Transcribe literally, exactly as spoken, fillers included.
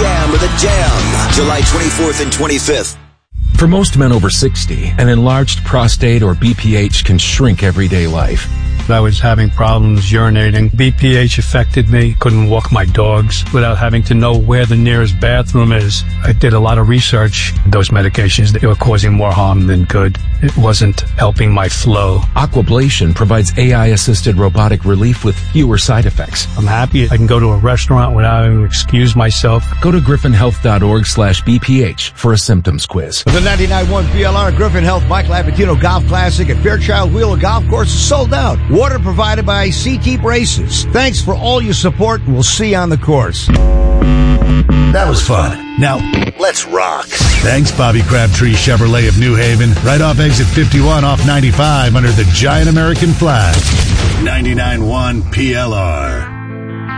Jam with a Jam, July twenty-fourth and twenty-fifth. For most men over sixty, an enlarged prostate or B P H can shrink everyday life. I was having problems urinating. B P H affected me. Couldn't walk my dogs without having to know where the nearest bathroom is. I did a lot of research. Those medications, they were causing more harm than good. It wasn't helping my flow. Aquablation provides A I-assisted robotic relief with fewer side effects. I'm happy I can go to a restaurant without having to excuse myself. Go to griffinhealth.org slash BPH for a symptoms quiz. The ninety-nine point one P L R Griffin Health Mike Lapatino Golf Classic at Fairchild Wheeler Golf Course is sold out. Water provided by SeaKeep Races. Thanks for all your support. We'll see you on the course. That was fun. Now, let's rock. Thanks, Bobby Crabtree Chevrolet of New Haven. Right off exit fifty-one off ninety-five under the giant American flag. ninety-nine point one P L R.